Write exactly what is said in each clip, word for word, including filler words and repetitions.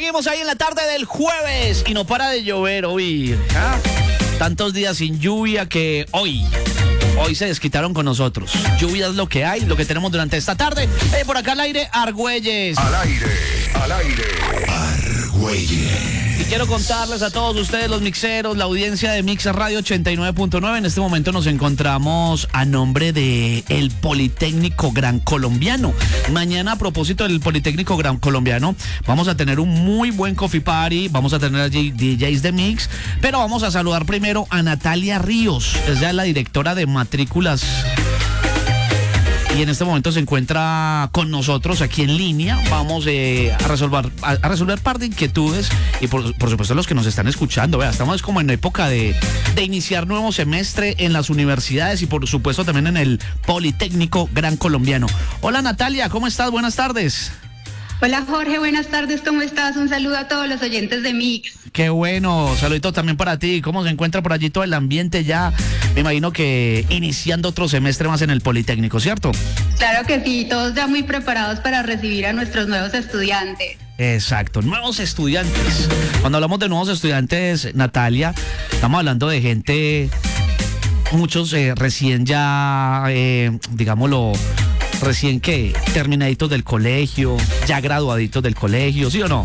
Seguimos ahí en la tarde del jueves y no para de llover hoy. ¿Ah? Tantos días sin lluvia que hoy, hoy se desquitaron con nosotros. Lluvia es lo que hay, lo que tenemos durante esta tarde. Eh, por acá al aire, Argüelles. Al aire, al aire, Argüelles. Y quiero contarles a todos ustedes, los mixeros, la audiencia de Mix Radio ochenta y nueve punto nueve. En este momento nos encontramos a nombre de el Politécnico Gran Colombiano. Mañana, a propósito del Politécnico Gran Colombiano, vamos a tener un muy buen coffee party. Vamos a tener allí D Js de Mix. Pero vamos a saludar primero a Natalia Ríos. Ella es la directora de matrículas. Y en este momento se encuentra con nosotros aquí en línea. Vamos eh, a resolver a, a resolver par de inquietudes y por, por supuesto los que nos están escuchando. Vea, estamos como en época de, de iniciar nuevo semestre en las universidades y por supuesto también en el Politécnico Gran Colombiano. Hola Natalia, ¿cómo estás? Buenas tardes. Hola Jorge, buenas tardes, ¿cómo estás? Un saludo a todos los oyentes de Mix. Qué bueno, saludito también para ti. ¿Cómo se encuentra por allí todo el ambiente ya? Me imagino que iniciando otro semestre más en el Politécnico, ¿cierto? Claro que sí, todos ya muy preparados para recibir a nuestros nuevos estudiantes. Exacto, nuevos estudiantes. Cuando hablamos de nuevos estudiantes, Natalia, estamos hablando de gente, muchos eh, recién ya, eh, digámoslo, recién que terminaditos del colegio, ya graduaditos del colegio, ¿sí o no?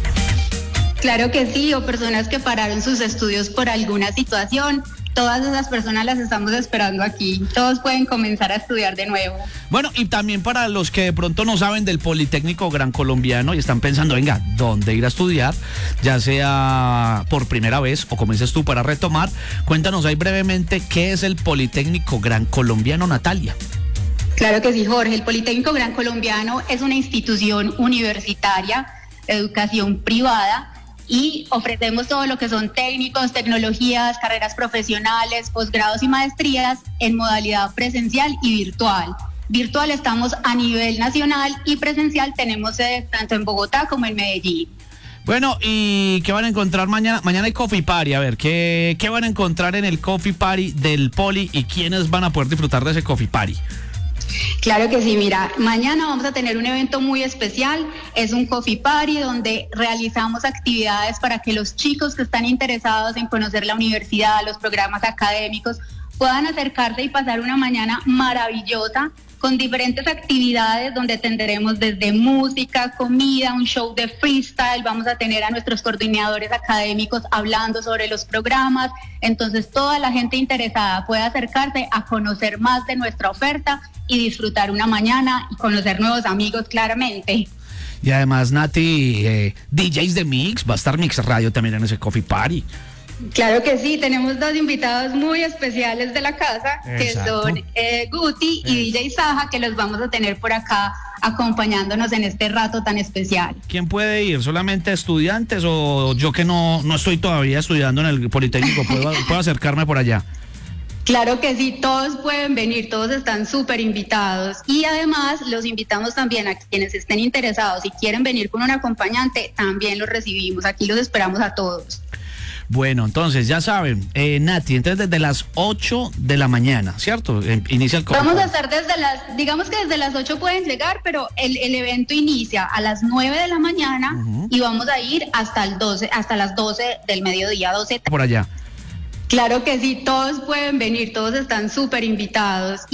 Claro que sí, o personas que pararon sus estudios por alguna situación. Todas esas personas las estamos esperando aquí. Todos pueden comenzar a estudiar de nuevo. Bueno, y también para los que de pronto no saben del Politécnico Gran Colombiano y están pensando, venga, ¿dónde ir a estudiar? Ya sea por primera vez o comiences tú para retomar. Cuéntanos ahí brevemente qué es el Politécnico Gran Colombiano, Natalia. Claro que sí, Jorge. El Politécnico Gran Colombiano es una institución universitaria, educación privada, y ofrecemos todo lo que son técnicos, tecnologías, carreras profesionales, posgrados y maestrías en modalidad presencial y virtual. Virtual estamos a nivel nacional y presencial tenemos sede tanto en Bogotá como en Medellín. Bueno, ¿y qué van a encontrar mañana? Mañana hay Coffee Party, a ver, ¿qué, qué van a encontrar en el Coffee Party del Poli y quiénes van a poder disfrutar de ese Coffee Party? Claro que sí, mira, mañana vamos a tener un evento muy especial, es un coffee party donde realizamos actividades para que los chicos que están interesados en conocer la universidad, los programas académicos, puedan acercarse y pasar una mañana maravillosa con diferentes actividades donde tendremos desde música, comida, un show de freestyle, vamos a tener a nuestros coordinadores académicos hablando sobre los programas, entonces toda la gente interesada puede acercarse a conocer más de nuestra oferta y disfrutar una mañana y conocer nuevos amigos claramente. Y además, Nati, eh, D Js de Mix, va a estar Mix Radio también en ese Coffee Party. Claro que sí, tenemos dos invitados muy especiales de la casa, que Exacto. son eh, Guti y D J Saja, que los vamos a tener por acá acompañándonos en este rato tan especial. ¿Quién puede ir? ¿Solamente estudiantes o yo que no, no estoy todavía estudiando en el Politécnico, puedo, puedo acercarme por allá? Claro que sí, todos pueden venir, todos están súper invitados y además los invitamos también a quienes estén interesados y quieren venir con un acompañante, también los recibimos, aquí los esperamos a todos. Bueno, entonces ya saben, eh, Nati, entonces desde las ocho de la mañana, ¿cierto? Eh, inicia el coffee. Vamos a estar desde las, digamos que desde las ocho pueden llegar, pero el, el evento inicia a las nueve de la mañana uh-huh. y vamos a ir hasta el doce, hasta las doce del mediodía, doce. Por allá. Claro que sí, todos pueden venir, todos están súper invitados.